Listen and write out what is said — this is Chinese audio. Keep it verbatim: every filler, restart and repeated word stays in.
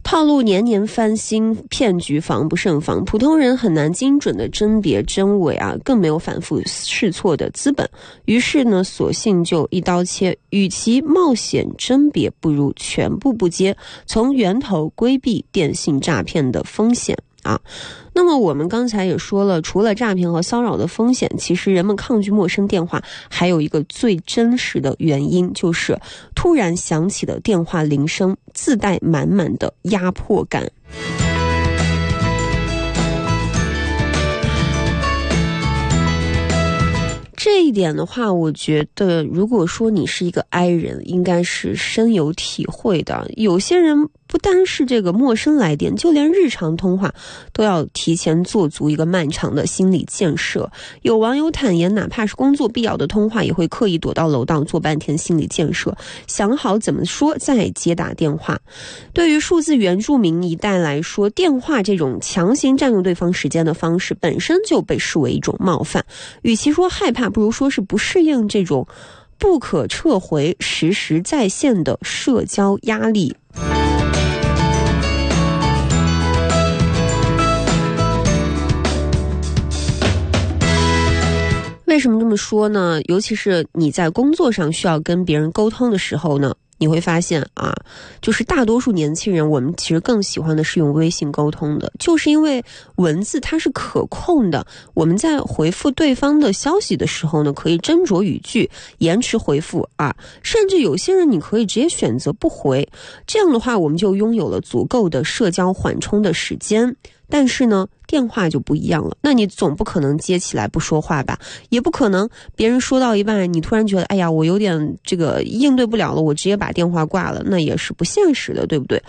套路年年翻新，骗局防不胜防，普通人很难精准的甄别真伪啊，更没有反复试错的资本。于是呢，索性就一刀切，与其冒险甄别，不如全部不接，从源头规避电信诈骗的风险啊。那么我们刚才也说了，除了诈骗和骚扰的风险，其实人们抗拒陌生电话还有一个最真实的原因，就是突然响起的电话铃声自带满满的压迫感。这一点的话，我觉得如果说你是一个 I 人，应该是深有体会的。有些人不单是这个陌生来电，就连日常通话都要提前做足一个漫长的心理建设。有网友坦言，哪怕是工作必要的通话，也会刻意躲到楼道做半天心理建设，想好怎么说再接打电话。对于数字原住民一代来说，电话这种强行占用对方时间的方式本身就被视为一种冒犯，与其说害怕，不如说是不适应这种不可撤回、实时在线的社交压力。为什么这么说呢？尤其是你在工作上需要跟别人沟通的时候呢，你会发现啊，就是大多数年轻人，我们其实更喜欢的是用微信沟通的，就是因为文字它是可控的，我们在回复对方的消息的时候呢，可以斟酌语句，延迟回复啊，甚至有些人你可以直接选择不回，这样的话我们就拥有了足够的社交缓冲的时间。但是呢，电话就不一样了，那你总不可能接起来不说话吧，也不可能别人说到一半，你突然觉得哎呀我有点这个应对不了了，我直接把电话挂了，那也是不现实的，对不对？